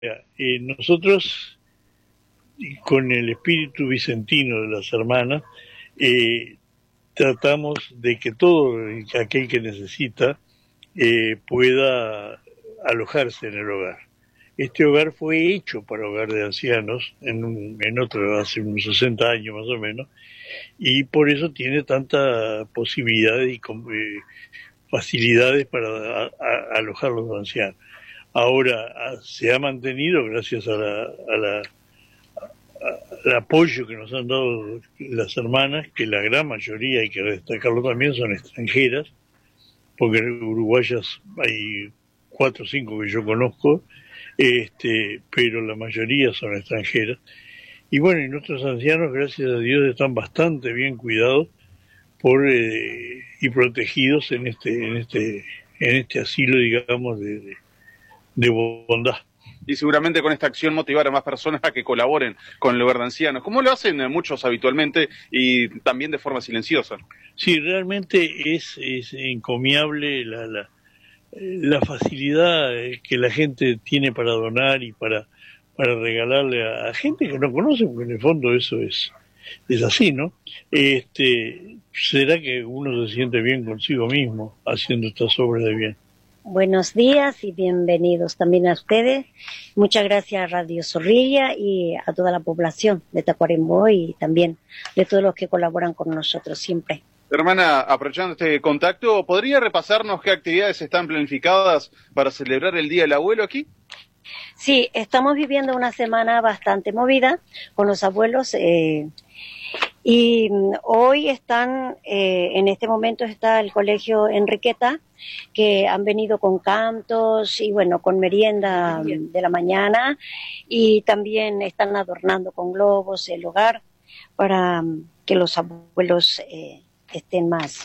Nosotros, con el espíritu vicentino de las hermanas, tratamos de que todo aquel que necesita pueda alojarse en el hogar. Este hogar fue hecho para hogar de ancianos en otro hace unos 60 años más o menos, y por eso tiene tantas posibilidades y facilidades para alojar a los ancianos. Ahora se ha mantenido gracias al apoyo que nos han dado las hermanas, que la gran mayoría, hay que destacarlo también, son extranjeras, porque uruguayas hay 4 o 5 que yo conozco, pero la mayoría son extranjeras. Y bueno, y nuestros ancianos, gracias a Dios, están bastante bien cuidados y protegidos en este asilo, digamos, de bondad. Y seguramente con esta acción motivar a más personas a que colaboren con el hogar de ancianos, como lo hacen muchos habitualmente y también de forma silenciosa. Sí, realmente es encomiable la facilidad que la gente tiene para donar y para regalarle a gente que no conoce, porque en el fondo eso es así, ¿no? Será que uno se siente bien consigo mismo haciendo estas obras de bien. Buenos días y bienvenidos también a ustedes. Muchas gracias a Radio Zorrilla y a toda la población de Tacuarembó y también de todos los que colaboran con nosotros siempre. Hermana, aprovechando este contacto, ¿podría repasarnos qué actividades están planificadas para celebrar el Día del Abuelo aquí? Sí, estamos viviendo una semana bastante movida con los abuelos y hoy están, en este momento está el Colegio Enriqueta, que han venido con cantos y bueno, con merienda de la mañana, y también están adornando con globos el hogar para que los abuelos estén más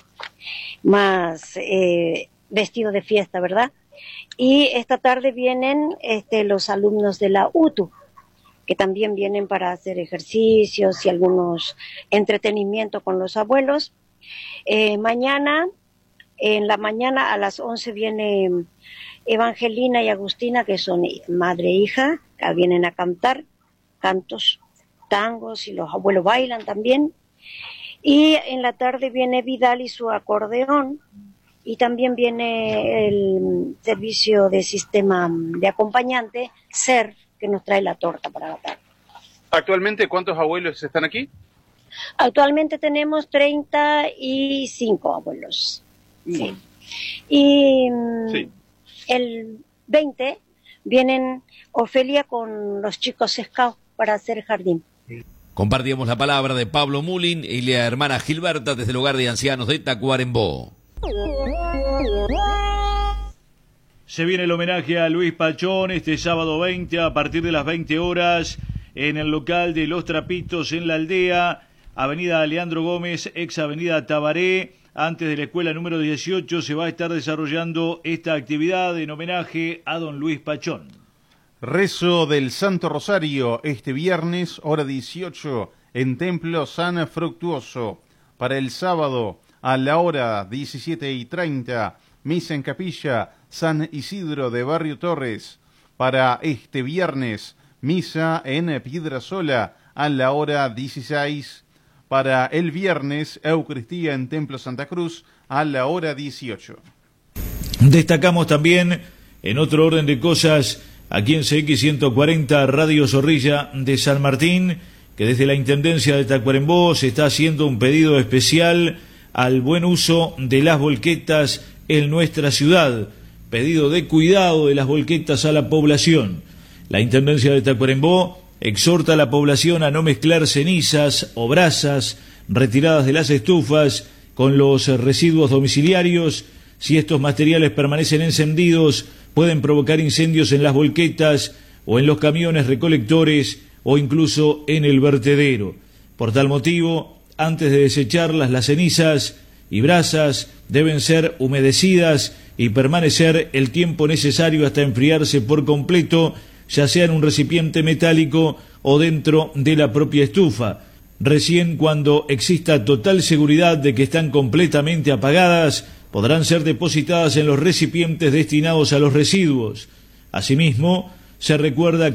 vestidos de fiesta, ¿verdad? Y esta tarde vienen los alumnos de la UTU, que también vienen para hacer ejercicios y algunos entretenimientos con los abuelos. Mañana, en la mañana a las 11 viene Evangelina y Agustina, que son madre e hija, que vienen a cantar cantos, tangos, y los abuelos bailan también. Y en la tarde viene Vidal y su acordeón, y también viene el servicio de sistema de acompañante, SER, que nos trae la torta para la tarde. ¿Actualmente cuántos abuelos están aquí? Actualmente tenemos 35 abuelos. Sí. Y sí, el 20 vienen Ofelia con los chicos Scout para hacer jardín. Compartíamos la palabra de Pablo Mulin y la hermana Gilberta desde el hogar de ancianos de Tacuarembó. Se viene el homenaje a Luis Pachón este sábado 20 a partir de las 20 horas en el local de Los Trapitos en la Aldea, avenida Leandro Gómez, ex avenida Tabaré, antes de la escuela número 18. Se va a estar desarrollando esta actividad en homenaje a don Luis Pachón. Rezo del Santo Rosario este viernes, hora 18, en Templo San Fructuoso. Para el sábado, a la hora 17:30, misa en Capilla San Isidro de Barrio Torres. Para este viernes, misa en Piedrasola a la hora 16. Para el viernes, Eucaristía en Templo Santa Cruz a la hora 18. Destacamos también, en otro orden de cosas, aquí en CX 140 Radio Zorrilla de San Martín, que desde la Intendencia de Tacuarembó se está haciendo un pedido especial al buen uso de las volquetas en nuestra ciudad. Pedido de cuidado de las volquetas a la población. La Intendencia de Tacuarembó exhorta a la población a no mezclar cenizas o brasas retiradas de las estufas con los residuos domiciliarios. Si estos materiales permanecen encendidos, pueden provocar incendios en las volquetas o en los camiones recolectores o incluso en el vertedero. Por tal motivo, antes de desecharlas, las cenizas y brasas deben ser humedecidas y permanecer el tiempo necesario hasta enfriarse por completo, ya sea en un recipiente metálico o dentro de la propia estufa. Recién cuando exista total seguridad de que están completamente apagadas, podrán ser depositadas en los recipientes destinados a los residuos. Asimismo, se recuerda